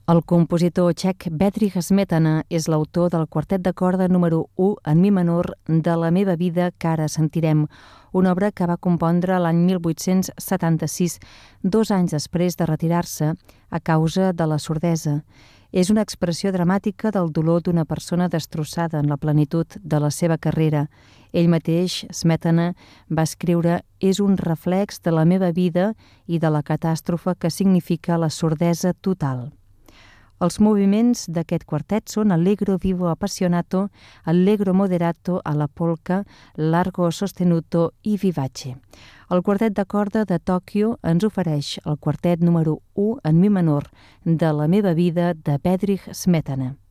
El compositor txec Bedřich Smetana és l'autor del quartet de corda número 1 en mi menor de La meva vida que ara sentirem, una obra que va compondre l'any 1876, 2 anys després de retirar-se a causa de la sordesa. És una expressió dramàtica del dolor d'una persona destrossada en la plenitud de la seva carrera. Ell mateix, Smetana, va escriure «És un reflex de la meva vida i de la catàstrofe que significa la sordesa total». Els moviments d'aquest quartet són allegro vivo appassionato, allegro moderato alla polka, largo sostenuto i vivace. El quartet de corda de Tòquio ens ofereix el quartet número 1 en mi menor de La meva vida de Bedřich Smetana.